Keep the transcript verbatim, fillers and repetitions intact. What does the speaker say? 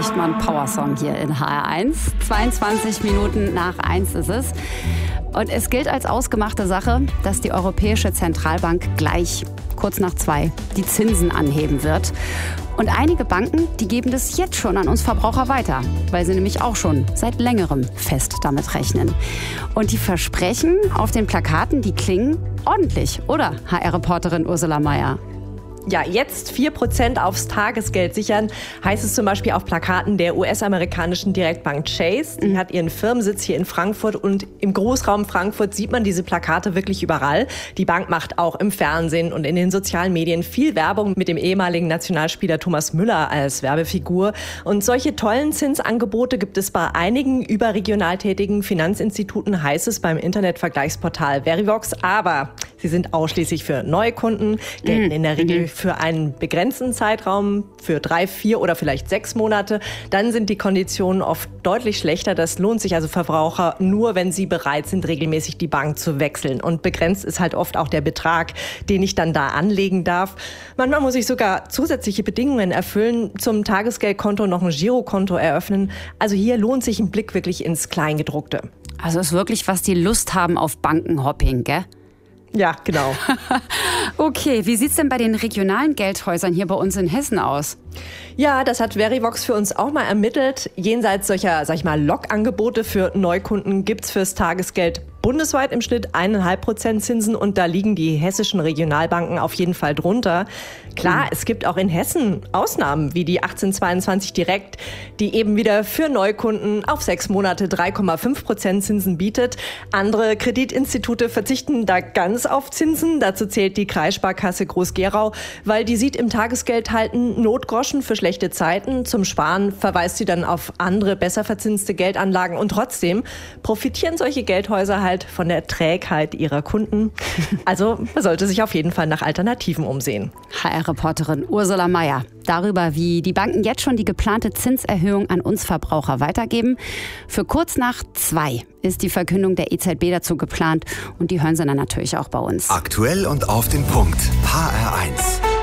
kriegt man Powersong hier in H R eins. zweiundzwanzig Minuten nach eins ist es. Und es gilt als ausgemachte Sache, dass die Europäische Zentralbank gleich, kurz nach zwei, die Zinsen anheben wird. Und einige Banken, die geben das jetzt schon an uns Verbraucher weiter, weil sie nämlich auch schon seit längerem fest damit rechnen. Und die Versprechen auf den Plakaten, die klingen ordentlich, oder, H R-Reporterin Ursula Meier? Ja, jetzt vier Prozent aufs Tagesgeld sichern, heißt es zum Beispiel auf Plakaten der U S-amerikanischen Direktbank Chase. Die mhm. hat ihren Firmensitz hier in Frankfurt und im Großraum Frankfurt sieht man diese Plakate wirklich überall. Die Bank macht auch im Fernsehen und in den sozialen Medien viel Werbung mit dem ehemaligen Nationalspieler Thomas Müller als Werbefigur. Und solche tollen Zinsangebote gibt es bei einigen überregional tätigen Finanzinstituten, heißt es beim Internetvergleichsportal Verivox. Aber sie sind ausschließlich für Neukunden, gelten mhm. in der Regel für einen begrenzten Zeitraum, für drei, vier oder vielleicht sechs Monate. Dann sind die Konditionen oft deutlich schlechter. Das lohnt sich also Verbraucher nur, wenn sie bereit sind, regelmäßig die Bank zu wechseln. Und begrenzt ist halt oft auch der Betrag, den ich dann da anlegen darf. Manchmal muss ich sogar zusätzliche Bedingungen erfüllen, zum Tagesgeldkonto noch ein Girokonto eröffnen. Also hier lohnt sich ein Blick wirklich ins Kleingedruckte. Also ist wirklich, was die Lust haben auf Bankenhopping, gell? Ja, genau. Okay, wie sieht's denn bei den regionalen Geldhäusern hier bei uns in Hessen aus? Ja, das hat Verivox für uns auch mal ermittelt. Jenseits solcher, sag ich mal, Lockangebote für Neukunden gibt's fürs Tagesgeld bundesweit im Schnitt eineinhalb Prozent Zinsen und da liegen die hessischen Regionalbanken auf jeden Fall drunter. Klar, mhm. es gibt auch in Hessen Ausnahmen wie die achtzehnhundertzweiundzwanzig Direkt, die eben wieder für Neukunden auf sechs Monate drei Komma fünf Prozent Zinsen bietet. Andere Kreditinstitute verzichten da ganz auf Zinsen. Dazu zählt die Kreissparkasse Groß-Gerau, weil die sieht im Tagesgeld halt einen Notgroschen für schlechte Zeiten. Zum Sparen verweist sie dann auf andere, besser verzinste Geldanlagen und trotzdem profitieren solche Geldhäuser halt von der Trägheit ihrer Kunden. Also man sollte sich auf jeden Fall nach Alternativen umsehen. H R-Reporterin Ursula Meier darüber, wie die Banken jetzt schon die geplante Zinserhöhung an uns Verbraucher weitergeben. Für kurz nach zwei ist die Verkündung der E Z B dazu geplant und die hören Sie dann natürlich auch bei uns. Aktuell und auf den Punkt. H R eins.